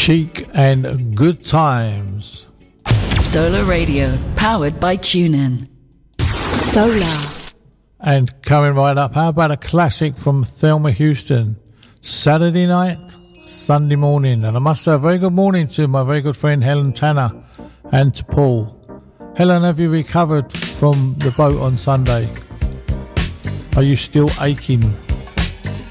Chic and Good Times. Solar Radio, powered by TuneIn. Solar. And coming right up, how about a classic from Thelma Houston? Saturday night, Sunday morning. And I must say a very good morning to my very good friend Helen Tanner and to Paul. Helen, have you recovered from the boat on Sunday? Are you still aching?